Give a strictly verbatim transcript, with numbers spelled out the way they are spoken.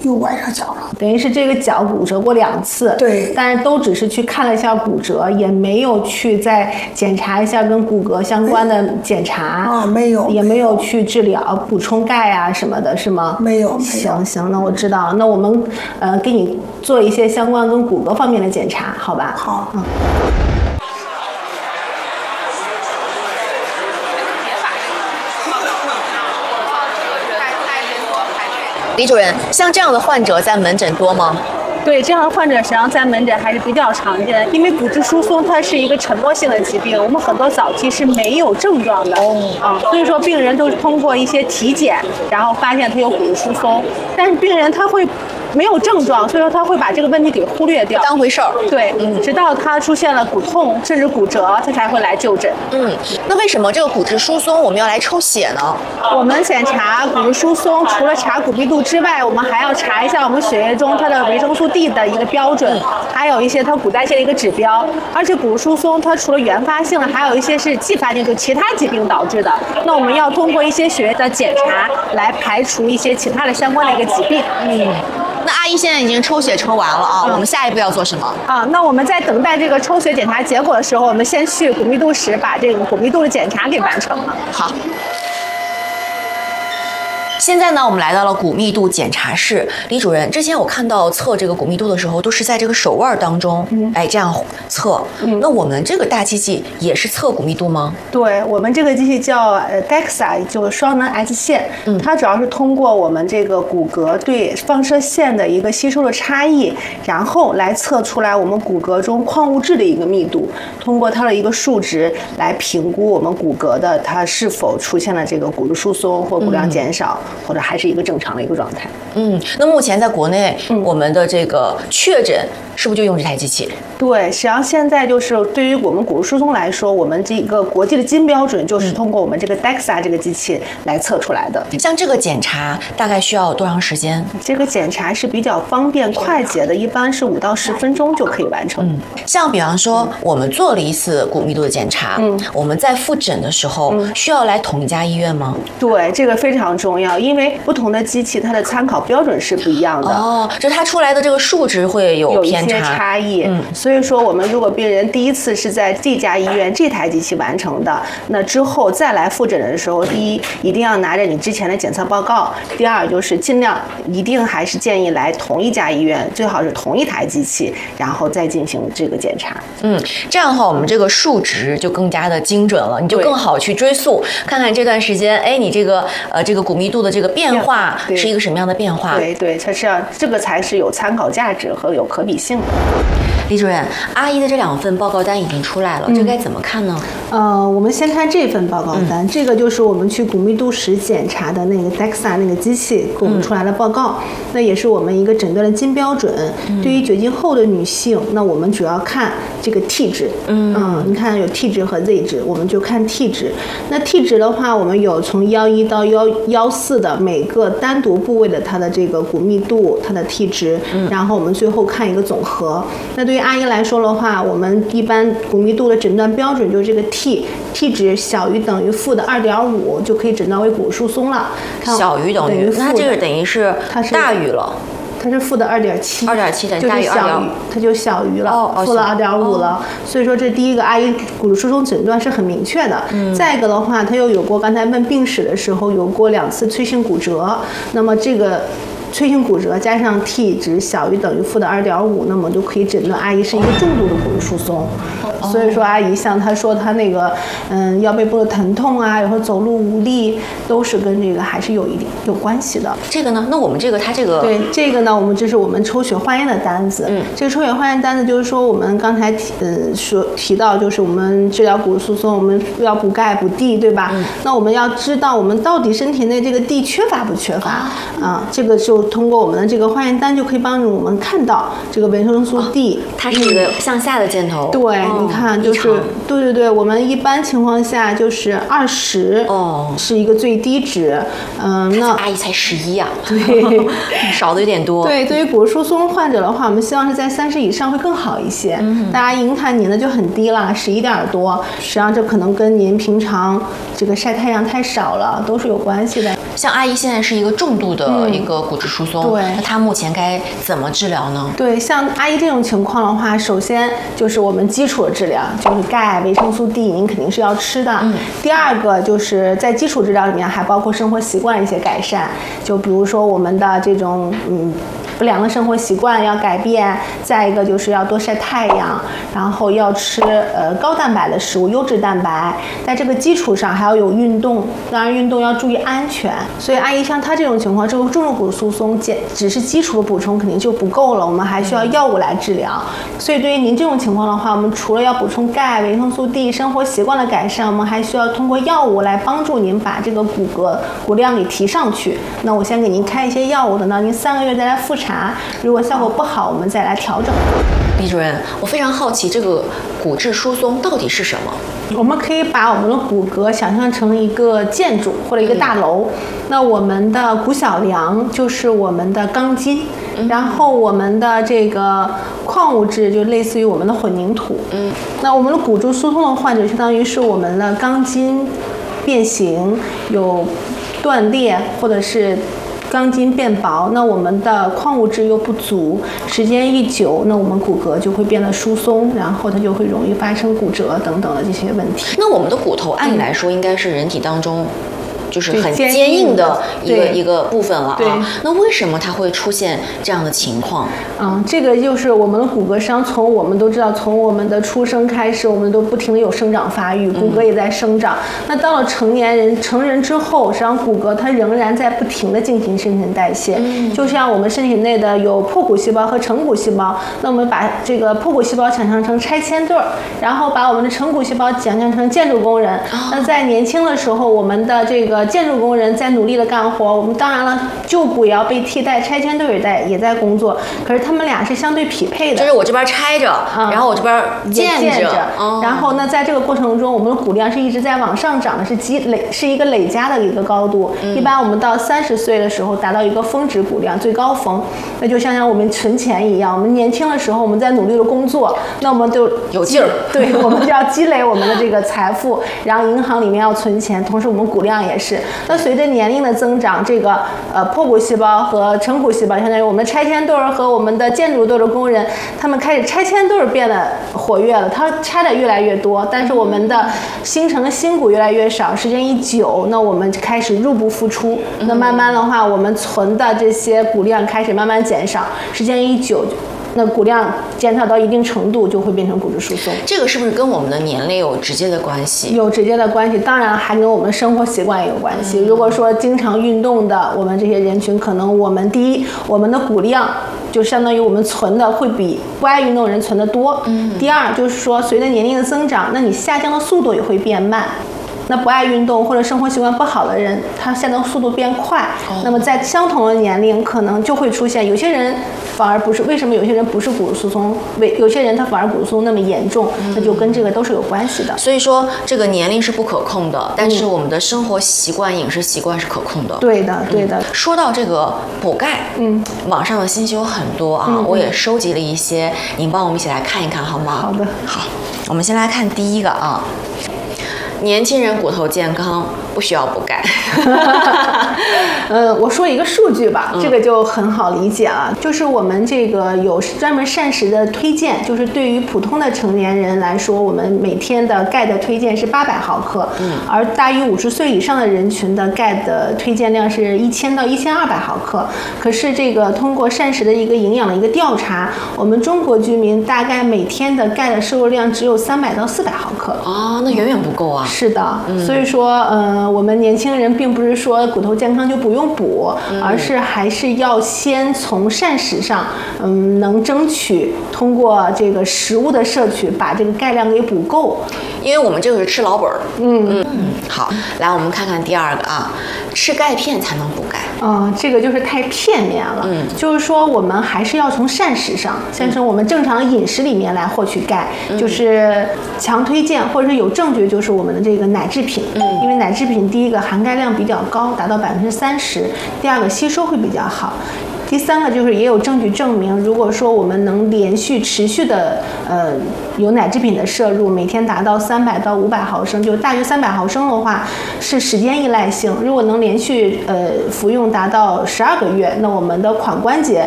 又崴上脚了。 等于是这个脚骨折过两次， 对， 但是都只是去看了一下骨折，也没有去再检查一下跟骨骼相关的检查啊，没有， 也没有去治疗补充钙啊什么的，是吗？ 没有， 行行，那我知道，那我们呃给你做一些相关跟骨骼方面的检查，好吧？ 好，嗯。 李主任，像这样的患者在门诊多吗？ 对，这样的患者实际上在门诊还是比较常见的，因为骨质疏松它是一个沉默性的疾病，我们很多早期是没有症状的，哦、啊，所以说病人都是通过一些体检，然后发现他有骨质疏松，但是病人他会没有症状，所以说他会把这个问题给忽略掉， 当回事儿。 对，嗯，直到他出现了骨痛甚至骨折，他才会来就诊。 嗯，那为什么这个骨质疏松我们要来抽血呢？ 我们检查骨质疏松，除了查骨密度之外，我们还要查一下我们血液中它的维生素 D 的一个标准，还有一些它骨代谢的一个指标。而且骨质疏松它除了原发性的，还有一些是继发性，就其他疾病导致的。那我们要通过一些血液的检查来排除一些其他的相关的一个疾病。 嗯。那阿姨现在已经抽血抽完了啊，嗯、我们下一步要做什么？ 啊，那我们在等待这个抽血检查结果的时候，我们先去骨密度室把这个骨密度的检查给完成了。 好。现在呢，我们来到了骨密度检查室。李主任，之前我看到测这个骨密度的时候，都是在这个手腕当中，嗯、哎，这样测。嗯、那我们这个大机器也是测骨密度吗？ 对，我们这个机器叫呃 D E X A， 就是双能 X 线。嗯，它主要是通过我们这个骨骼对放射线的一个吸收的差异，然后来测出来我们骨骼中矿物质的一个密度，通过它的一个数值来评估我们骨骼的它是否出现了这个骨质疏松或骨量减少。嗯，或者还是一个正常的一个状态。 嗯，那目前在国内，嗯、我们的这个确诊是不是就用这台机器？ 对，实际上现在就是对于我们骨质疏松来说，我们这个国际的金标准就是通过我们这个 D E X A 这个机器来测出来的。 像这个检查大概需要多长时间？ 这个检查是比较方便快捷的，一般是五到十分钟就可以完成。 嗯，像比方说我们做了一次骨密度的检查，嗯，我们在复诊的时候、嗯、需要来同一家医院吗？ 对，这个非常重要，因为不同的机器它的参考标准是不一样的。 哦，就它出来的这个数值会有偏差， 有一些差异。嗯，所以说我们如果病人第一次是在这家医院这台机器完成的，那之后再来复诊的时候，第一一定要拿着你之前的检测报告，第二就是尽量一定还是建议来同一家医院，最好是同一台机器，然后再进行这个检查。 嗯，这样的话我们这个数值就更加的精准了，你就更好去追溯，看看这段时间，哎，你这个呃这个骨密度的这个变化是一个什么样的变化？ 对对，它是要这个才是有参考价值和有可比性的。 李主任，阿姨的这两份报告单已经出来了，嗯、这该怎么看呢？ 呃，我们先看这份报告单，嗯、这个就是我们去骨密度室检查的那个 D E X A 那个机器给我们出来的报告，嗯、那也是我们一个诊断的金标准。嗯、对于绝经后的女性，那我们主要看这个 T 值，嗯, 嗯，你看有 T 值和 Z 值，我们就看 T 值。那 T 值的话，我们有从幺一到幺幺四的每个单独部位的它的这个骨密度，它的 T 值，嗯、然后我们最后看一个总和。那对于阿姨来说的话，我们一般骨密度的诊断标准就是这个 T T 值小于等于负的二点五就可以诊断为骨疏松了。 小于等于，那这个等于是大于了。 它是负的二点七， 二点七等于大于二点五，它就小于了，哦、负了二点五了。哦、所以说这第一个阿姨骨质疏松诊断是很明确的。嗯、再一个的话，她又有过刚才问病史的时候有过两次脆性骨折，那么这个。脆性骨折加上 T 值小于等于负的二点五，那么就可以诊断阿姨是一个重度的骨质疏松。哦、所以说，阿姨像她说她那个嗯腰背部的疼痛啊，有时候走路无力，都是跟这个还是有一点有关系的。 这个呢？那我们这个它这个对这个呢，我们这是我们抽血化验的单子。嗯，这个抽血化验单子就是说我们刚才提嗯说提到，就是我们治疗骨质疏松，我们要补钙补 D， 对吧？嗯、那我们要知道我们到底身体内这个 D 缺乏不缺乏啊、嗯？这个就通过我们的这个化验单就可以帮助我们看到这个维生素 D，、哦、 它是一个向下的箭头。 对，哦、你看就是，对对对，我们一般情况下就是二十，哦，是一个最低值。嗯，那阿姨才十一啊， 对， 少的有点多。 对，对于骨质疏松患者的话，我们希望是在三十以上会更好一些。嗯，大家一看您的就很低了，十一点多，实际上这可能跟您平常这个晒太阳太少了都是有关系的。 像阿姨现在是一个重度的一个骨质疏松， 嗯、对， 那她目前该怎么治疗呢？ 对，像阿姨这种情况的话，首先就是我们基础的治疗，就是钙、维生素 D， 您肯定是要吃的。嗯。第二个就是在基础治疗里面还包括生活习惯一些改善，就比如说我们的这种嗯。不良的生活习惯要改变，再一个就是要多晒太阳，然后要吃呃高蛋白的食物，优质蛋白。在这个基础上还要有运动，当然运动要注意安全。所以阿姨像她这种情况，这个重度骨疏松减只是基础的补充肯定就不够了，我们还需要药物来治疗。所以对于您这种情况的话，我们除了要补充钙、维生素 D， 生活习惯的改善，我们还需要通过药物来帮助您把这个骨骼骨量给提上去。那我先给您开一些药物，等到您三个月再来复查。如果效果不好，我们再来调整。 李主任，我非常好奇，这个骨质疏松到底是什么？ 我们可以把我们的骨骼想象成一个建筑或者一个大楼，嗯、那我们的骨小梁就是我们的钢筋，嗯、然后我们的这个矿物质就类似于我们的混凝土。嗯，那我们的骨质疏松的患者，相当于是我们的钢筋变形、有断裂或者是钢筋变薄，那我们的矿物质又不足，时间一久，那我们骨骼就会变得疏松，然后它就会容易发生骨折等等的这些问题。 那我们的骨头按理来说应该是人体当中就是很坚硬的一个一个部分了啊，那为什么它会出现这样的情况？ 嗯，这个就是我们的骨骼上，从我们都知道，从我们的出生开始，我们都不停的有生长发育，骨骼也在生长。嗯、那到了成年人、成人之后，实际上骨骼它仍然在不停的进行新陈代谢。嗯、就像我们身体内的有破骨细胞和成骨细胞，那我们把这个破骨细胞想象成拆迁队儿，然后把我们的成骨细胞想象成建筑工人。哦、那在年轻的时候，我们的这个建筑工人在努力的干活，我们当然了，旧骨也要被替代，拆迁队也在也在工作，可是他们俩是相对匹配的， 就是我这边拆着，嗯、然后我这边建着， 建着哦、然后呢，在这个过程中，我们的骨量是一直在往上涨的，是积累，是一个累加的一个高度。嗯、一般我们到三十岁的时候达到一个峰值骨量最高峰，那就像像我们存钱一样，我们年轻的时候我们在努力的工作，那我们就有劲儿， 对，我们就要积累我们的这个财富，然后银行里面要存钱，同时我们骨量也是。那随着年龄的增长，这个呃破骨细胞和成骨细胞，相当于我们拆迁队儿和我们的建筑队的工人，他们开始拆迁队儿变得活跃了，它拆的越来越多，但是我们的新成的新骨越来越少，时间一久，那我们开始入不敷出，那慢慢的话，我们存的这些骨量开始慢慢减少，时间一久，那骨量减少到一定程度，就会变成骨质疏松。 这个是不是跟我们的年龄有直接的关系？ 有直接的关系，当然还跟我们生活习惯也有关系。嗯、如果说经常运动的，我们这些人群，可能我们第一，我们的骨量就相当于我们存的会比不爱运动人存的多。嗯。第二就是说，随着年龄的增长，那你下降的速度也会变慢。那不爱运动或者生活习惯不好的人，他下降速度变快。哦、那么在相同的年龄，可能就会出现有些人反而不是，为什么有些人不是骨质疏松，为有些人他反而骨质疏松那么严重，嗯、那就跟这个都是有关系的。 所以说这个年龄是不可控的，但是我们的生活习惯、饮食习惯是可控的。 对的，对的。嗯、 说到这个补钙，嗯，网上的信息有很多啊，嗯、我也收集了一些，您帮我们一起来看一看好吗？ 好的， 好，我们先来看第一个啊。年轻人骨头健康，不需要补钙。 呃，我说一个数据吧，这个就很好理解了。就是我们这个有专门膳食的推荐，就是对于普通的成年人来说，我们每天的钙的推荐是八百毫克，嗯，而大于五十岁以上的人群的钙的推荐量是一千到一千二百毫克。可是这个通过膳食的一个营养的一个调查，我们中国居民大概每天的钙的摄入量只有三百到四百毫克。 哦，那远远不够啊。 是的，嗯、所以说，呃，我们年轻人并不是说骨头健康就不用补，嗯、而是还是要先从膳食上，嗯，能争取通过这个食物的摄取，把这个钙量给补够。 因为我们这个是吃老本儿。 嗯嗯。好，来我们看看第二个啊，吃钙片才能补钙。 嗯、呃，这个就是太片面了。嗯，就是说我们还是要从膳食上，先从我们正常饮食里面来获取钙，嗯、就是强推荐或者是有证据，就是我们的这个奶制品。嗯，因为奶制品第一个含钙量比较高，达到百分之三十；第二个吸收会比较好。 第三个就是也有证据证明，如果说我们能连续持续的呃有奶制品的摄入，每天达到三百到五百毫升，就大约三百毫升的话，是时间依赖性。如果能连续呃服用达到十二个月，那我们的髋关节